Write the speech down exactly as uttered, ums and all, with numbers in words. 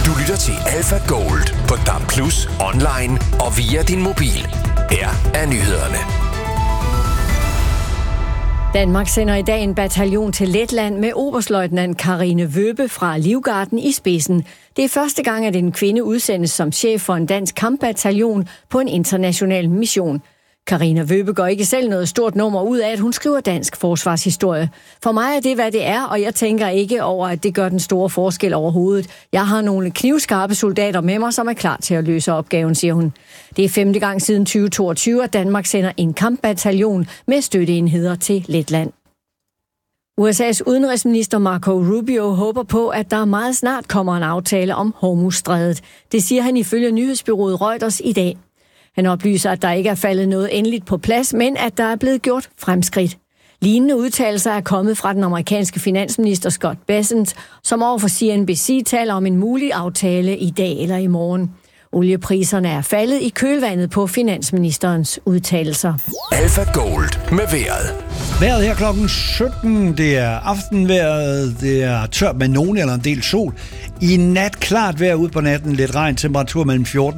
Du lytter til Alpha Gold på D A B plus, online og via din mobil. Her er nyhederne. Danmark sender i dag en bataljon til Letland med oberstløjtnant Karine Wøbe fra Livgarden i spidsen. Det er første gang, at en kvinde udsendes som chef for en dansk kampbataljon på en international mission. Karine Wøbe går ikke selv noget stort nummer ud af, at hun skriver dansk forsvarshistorie. For mig er det, hvad det er, og jeg tænker ikke over, at det gør den store forskel overhovedet. Jeg har nogle knivskarpe soldater med mig, som er klar til at løse opgaven, siger hun. Det er femte gang siden tyve toogtyve, at Danmark sender en kampbataljon med støtteenheder til Letland. U S A's udenrigsminister Marco Rubio håber på, at der meget snart kommer en aftale om Hormuzstrædet. Det siger han ifølge nyhedsbureauet Reuters i dag. Han oplyser, at der ikke er faldet noget endeligt på plads, men at der er blevet gjort fremskridt. Lignende udtalelser er kommet fra den amerikanske finansminister Scott Bessent, som overfor C N B C taler om en mulig aftale i dag eller i morgen. Oliepriserne er faldet i kølvandet på finansministerens udtalelser. Alpha Gold med vejret. Vejret her klokken sytten, det er aftenvejret, det er tørt med nogen eller en del sol. I nat klart vejr ud på natten, lidt regn, temperatur mellem fjorten